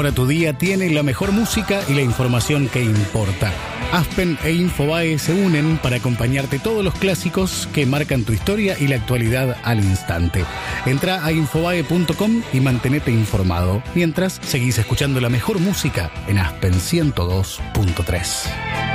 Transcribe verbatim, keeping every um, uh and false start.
Ahora tu día tiene la mejor música y la información que importa. Aspen e Infobae se unen para acompañarte todos los clásicos que marcan tu historia y la actualidad al instante. Entra a infobae punto com y mantenete informado, mientras seguís escuchando la mejor música en Aspen ciento dos punto tres.